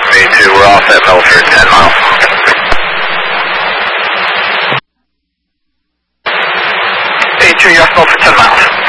Me too, we're off at Milford, 10 miles. A2, you're off Milford, 10 miles.